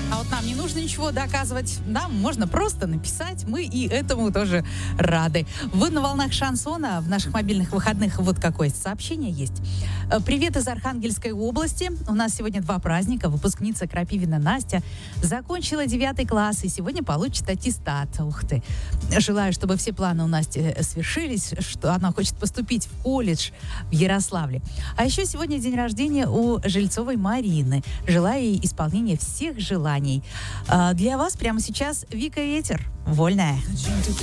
А вот нам не нужно ничего доказывать. Нам можно просто написать. Мы и этому тоже рады. Вы на волнах шансона. В наших мобильных выходных вот какое сообщение есть. Привет из Архангельской области. У нас сегодня 2 праздника. Выпускница Крапивина Настя закончила 9 класс и сегодня получит аттестат. Ух ты. Желаю, чтобы все планы у Насти свершились, что она хочет поступить в колледж в Ярославле. А еще сегодня день рождения у Жильцовой Марины. Желаю ей исполнения всех желаний. Для вас прямо сейчас Вика Ветер. Вольная.